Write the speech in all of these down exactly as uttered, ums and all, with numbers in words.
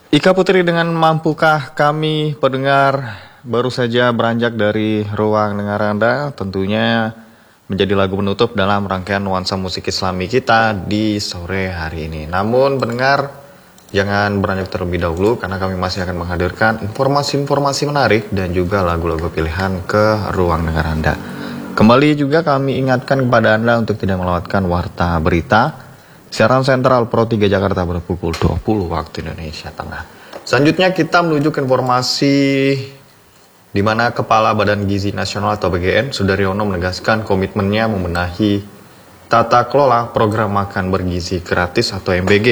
Ika Putri dengan Mampukah Kami pendengar baru saja beranjak dari ruang dengar Anda, tentunya menjadi lagu penutup dalam rangkaian nuansa musik Islami kita di sore hari ini. Namun pendengar jangan beranjak terlebih dahulu karena kami masih akan menghadirkan informasi-informasi menarik dan juga lagu-lagu pilihan ke ruang dengar Anda. Kembali juga kami ingatkan kepada Anda untuk tidak melewatkan warta berita siaran sentral Pro tiga Jakarta pada pukul dua puluh waktu Indonesia Tengah. Selanjutnya kita menuju ke informasi di mana Kepala Badan Gizi Nasional atau B G N, Sudaryono menegaskan komitmennya membenahi tata kelola program makan bergizi gratis atau M B G.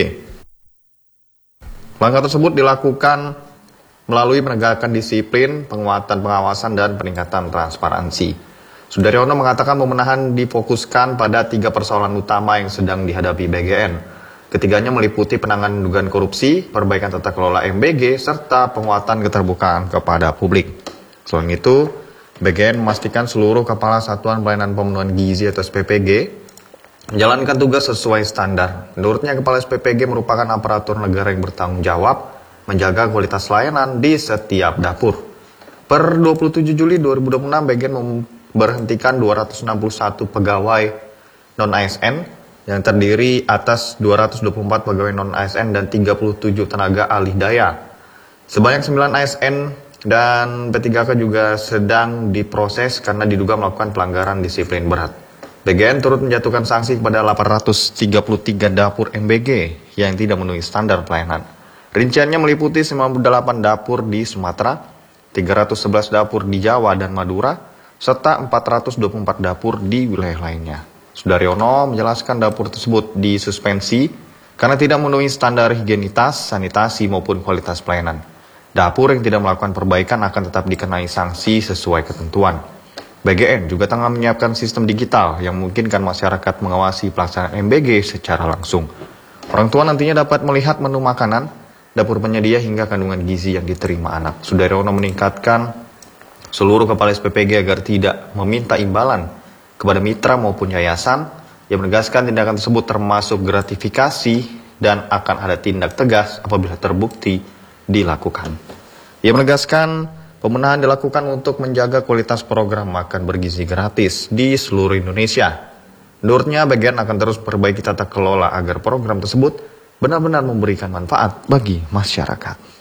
Langkah tersebut dilakukan melalui menegakkan disiplin, penguatan pengawasan, dan peningkatan transparansi. Sudaryono mengatakan pembenahan difokuskan pada tiga persoalan utama yang sedang dihadapi B G N. Ketiganya meliputi penanganan dugaan korupsi, perbaikan tata kelola M B G, serta penguatan keterbukaan kepada publik. Selain itu, B G N memastikan seluruh Kepala Satuan Pelayanan Pemenuhan Gizi atau S P P G menjalankan tugas sesuai standar. Menurutnya, Kepala S P P G merupakan aparatur negara yang bertanggung jawab menjaga kualitas layanan di setiap dapur. Per dua puluh tujuh Juli dua ribu dua puluh enam, B G N memberhentikan dua ratus enam puluh satu pegawai non-A S N yang terdiri atas dua ratus dua puluh empat pegawai non-A S N dan tiga puluh tujuh tenaga alih daya. Sebanyak sembilan A S N dan P tiga K juga sedang diproses karena diduga melakukan pelanggaran disiplin berat. B G N turut menjatuhkan sanksi kepada delapan ratus tiga puluh tiga dapur M B G yang tidak memenuhi standar pelayanan. Rinciannya meliputi sembilan puluh delapan dapur di Sumatera, tiga ratus sebelas dapur di Jawa dan Madura, serta empat ratus dua puluh empat dapur di wilayah lainnya. Sudaryono menjelaskan dapur tersebut disuspensi karena tidak memenuhi standar higienitas, sanitasi maupun kualitas pelayanan. Dapur yang tidak melakukan perbaikan akan tetap dikenai sanksi sesuai ketentuan. B G N juga tengah menyiapkan sistem digital yang memungkinkan masyarakat mengawasi pelaksanaan M B G secara langsung. Orang tua nantinya dapat melihat menu makanan, dapur penyedia hingga kandungan gizi yang diterima anak. Sudaryono meningkatkan seluruh kepala S P P G agar tidak meminta imbalan kepada mitra maupun yayasan, yang menegaskan tindakan tersebut termasuk gratifikasi dan akan ada tindak tegas apabila terbukti dilakukan. Ia menegaskan pembenahan dilakukan untuk menjaga kualitas program makan bergizi gratis di seluruh Indonesia. Menurutnya, B G N akan terus perbaiki tata kelola agar program tersebut benar-benar memberikan manfaat bagi masyarakat.